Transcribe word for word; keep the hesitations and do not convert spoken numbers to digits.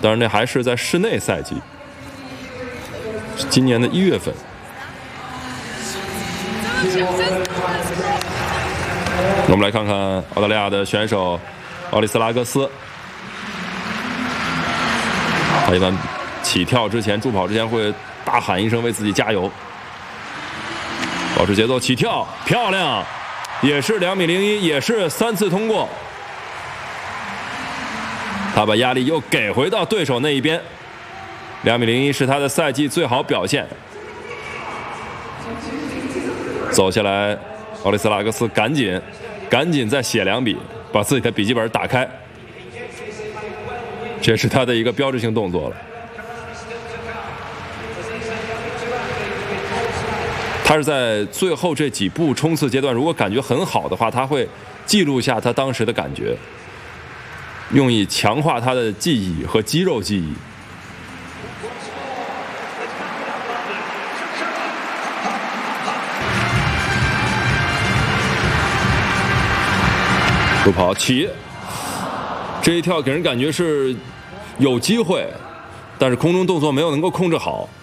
当然那还是在室内赛季，今年的一月份。我们来看看澳大利亚的选手奥利斯拉格斯，他一般起跳之前、助跑之前会大喊一声为自己加油，保持节奏起跳，漂亮，也是两米零一，也是三次通过。他把压力又给回到对手那一边，两米零一是他的赛季最好表现。走下来，奥利斯拉格斯赶紧赶紧再写两笔，把自己的笔记本打开，这是他的一个标志性动作了。他是在最后这几步冲刺阶段，如果感觉很好的话，他会记录下他当时的感觉，用以强化他的记忆和肌肉记忆。助跑起，这一跳给人感觉是有机会，但是空中动作没有能够控制好。